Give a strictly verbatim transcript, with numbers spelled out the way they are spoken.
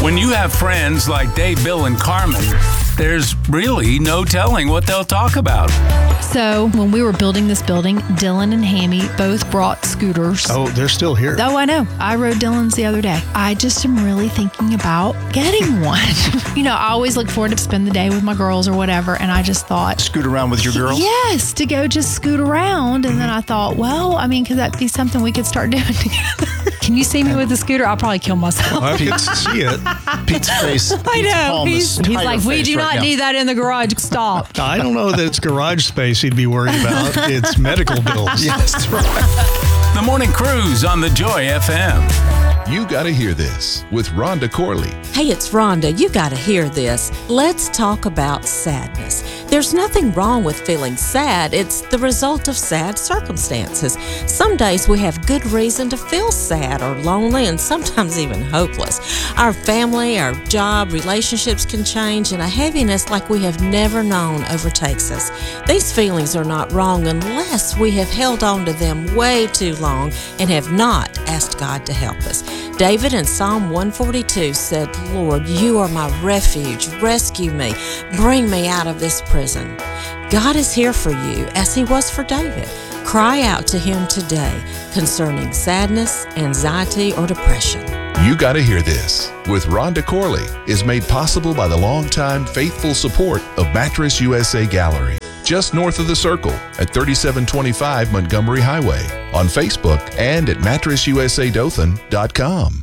When you have friends like Dave, Bill, and Carmen, there's really no telling what they'll talk about. So when we were building this building, Dylan and Hammy both brought scooters. Oh, they're still here. Oh, I know. I rode Dylan's the other day. I just am really thinking about getting one. You know, I always look forward to spend the day with my girls or whatever, and I just thought... Scoot around with your girls? Yes, to go just scoot around. And then I thought, well, I mean, could that be something we could start doing together? Can you see me with a scooter? I'll probably kill myself. I can see it. Pete's face. I Pete's know. palm He's, is he's entire like, we face do right not now. need that in the garage. Stop. I don't know that it's garage space he'd be worried about. It's medical bills. Yes, that's right. The Morning Cruise on the Joy F M. You Gotta Hear This with Rhonda Corley. Hey, it's Rhonda. You gotta hear this. Let's talk about sadness. There's nothing wrong with feeling sad. It's the result of sad circumstances. Some days we have good reason to feel sad or lonely and sometimes even hopeless. Our family, our job, relationships can change, and a heaviness like we have never known overtakes us. These feelings are not wrong unless we have held on to them way too long and have not asked God to help us. David in Psalm one forty-two said, Lord, you are my refuge. Rescue me. Bring me out of this prison. God is here for you as he was for David. Cry out to him today concerning sadness, anxiety, or depression. You Gotta Hear This with Rhonda Corley is made possible by the longtime faithful support of Mattress U S A Gallery, just north of the Circle at thirty-seven twenty-five Montgomery Highway, on Facebook and at mattress u s a dothan dot com.